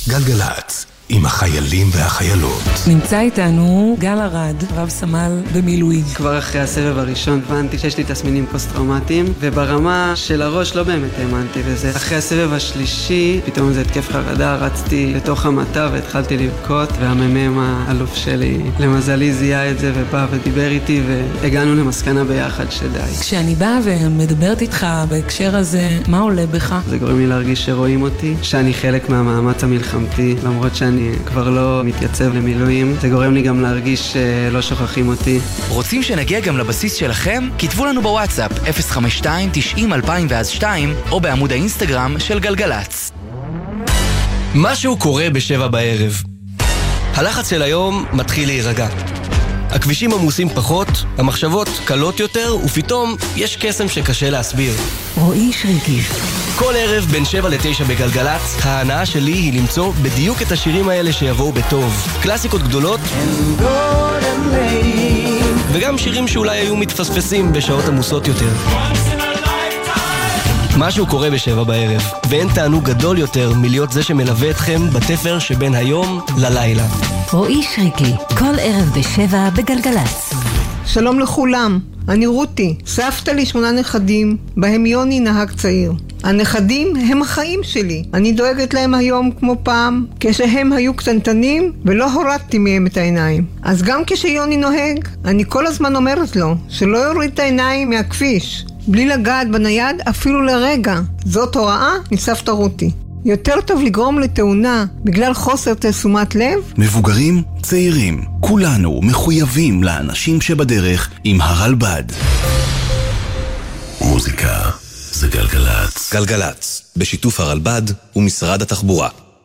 גלגלת, עם החיילים והחיילות. נמצא איתנו גל ארד, רב סמל במילואים. כבר אחרי הסבב הראשון הבנתי שיש לי תסמינים פוסט-טראומטיים, וברמה של הראש לא באמת האמנתי בזה. אחרי הסבב השלישי, פתאום זה התקף חרדה, רצתי לתוך המטה והתחלתי לבכות, והמ"מ האלוף שלי למזלי זיהה את זה ובא ודיבר איתי, והגענו למסקנה ביחד שדי. כשאני באה ומדברת איתך בהקשר הזה, מה עולה בך? זה גורם לי להרגיש שרואים אותי, שאני חלק מהמאמץ המלחמתי, למרות שאני כבר לא מתייצב למילואים. זה גורם לי גם להרגיש שלא שוכחים אותי. רוצים שנגיע גם לבסיס שלכם? כתבו לנו בוואטסאפ 052-90-2002 או בעמוד האינסטגרם של גלגלץ. משהו קורה ב7 בערב. הלחץ של היום מתחיל להירגע. הכבישים עמוסים פחות, המחשבות קלות יותר, ופתאום יש קסם שקשה להסביר. רועי שריקי. כל ערב בין 7 ל-9 בגלגלץ, ההנאה שלי היא למצוא בדיוק את השירים האלה שיבואו בטוב. קלאסיקות גדולות, וגם שירים שאולי היו מתפספסים בשעות עמוסות יותר. משהו קורה ב7 בערב, ואין תענוג גדול יותר מלהיות זה שמלווה אתכם בתפר שבין היום ללילה. רועי שריקי, כל ערב ב7 בגלגלץ. שלום לכולם, אני רותי, סבתא לי 8 נכדים, בהם יוני נהג צעיר. הנכדים הם החיים שלי, אני דואגת להם היום כמו פעם, כשהם היו קטנטנים ולא הורדתי מהם את העיניים. אז גם כשיוני נוהג, אני כל הזמן אומרת לו שלא יוריד את העיניים מהכביש, בלי לגעת בנייד אפילו לרגע. זאת הוראה מסבתא רותי. יותר טוב לגרום לתאונה בגלל חוסר תשומת לב. מבוגרים, צעירים, כולנו מחויבים לאנשים שבדרך עם הרלב"ד. מוזיקה זה גלגלץ. גלגלץ, בשיתוף הרלב"ד ומשרד התחבורה.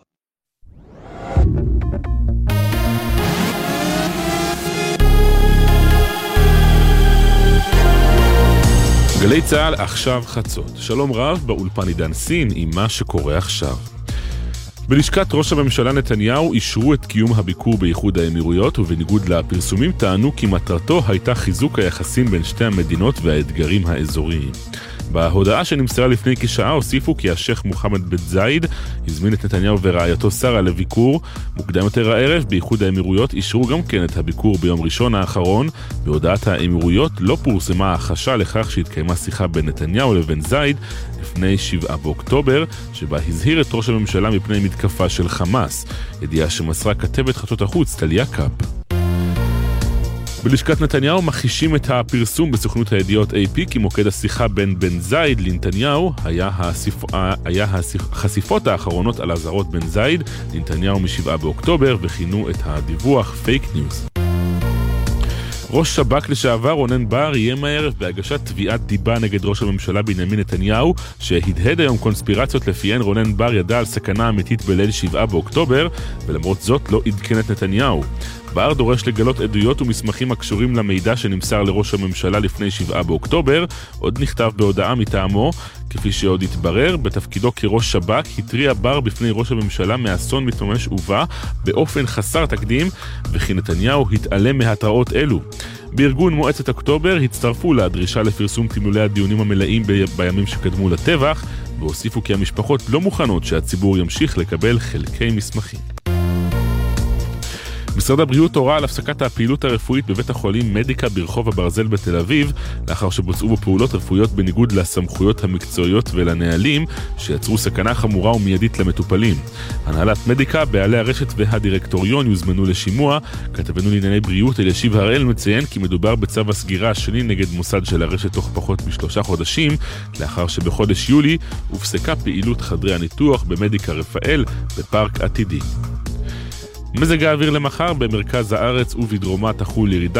גלי צהל עכשיו חצות. שלום רב, באולפן עידן סין עם מה שקורה עכשיו. בלשכת ראש הממשלה נתניהו אישרו את קיום הביקור באיחוד האמירויות, ובניגוד לפרסומים טענו כי מטרתו הייתה חיזוק היחסים בין שתי המדינות והאתגרים האזוריים. בהודעה שנמסרה לפני כשעה הוסיפו כי השייך מוחמד בן זייד הזמין את נתניהו ורעייתו שרה לביקור. מוקדם יותר הערב באיחוד האמירויות אישרו גם כן את הביקור ביום ראשון האחרון. בהודעת האמירויות לא פורסמה החשה לכך שהתקיימה שיחה בין נתניהו לבין זייד לפני 7 באוקטובר, שבה הזהיר את ראש הממשלה מפני מתקפה של חמאס, ידיעה שמסרה כתבת חדשות החוץ טליה קאפ. בלשכת נתניהו מכחישים את הפרסום בסוכנות הידיעות AP כי מוקד השיחה בין בן זייד לנתניהו היה החשיפות האחרונות על אזהרות בן זייד לנתניהו מ7 באוקטובר, וכינו את הדיווח פייק ניוז. ראש שב"כ לשעבר רונן בר יהיה מהערב בהגשת תביעת דיבה נגד ראש הממשלה בנימין נתניהו, שהדהד היום קונספירציות לפיהן רונן בר ידע על סכנה אמיתית בליל 7 באוקטובר, ולמרות זאת לא עדכן את נתניהו. בר דורש לגלות עדויות ומסמכים הקשורים למידע שנמסר לראש הממשלה לפני 7 באוקטובר. עוד נכתב בהודעה מטעמו, כפי שעוד התברר, בתפקידו כראש שב"כ התריע בר בפני ראש הממשלה מאסון מתממש ובא באופן חסר תקדים, וכי נתניהו התעלם מהתראות אלו. בארגון מועצת אוקטובר הצטרפו לדרישה לפרסום תמלולי הדיונים המלאים בימים שקדמו לטבח, והוסיפו כי המשפחות לא מוכנות שהציבור ימשיך לקבל חלקי מסמכים. משרד הבריאות הורה על הפסקת הפעילות הרפואית בבית החולים מדיקה ברחוב הברזל בתל אביב, לאחר שבוצעו בו פעולות רפואיות בניגוד לסמכויות המקצועיות ולנהלים, שיצרו סכנה חמורה ומיידית למטופלים. הנהלת מדיקה, בעלי הרשת והדירקטוריון יוזמנו לשימוע. כתבנו לענייני בריאות אלישיב הראל מציין כי מדובר בצו הסגירה השני נגד מוסד של הרשת תוך פחות מ3 חודשים, לאחר שבחודש יולי הופסקה פעילות חדרי הניתוח במדיקה רפאל בפארק עתידי. מזג האוויר למחר: במרכז הארץ ובדרומה תחול ירידה